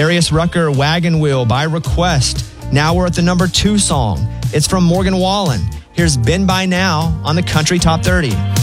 Darius Rucker, Wagon Wheel by request. Now we're at the number 2 song. It's from Morgan Wallen. Here's Been By Now on the Country Top 30.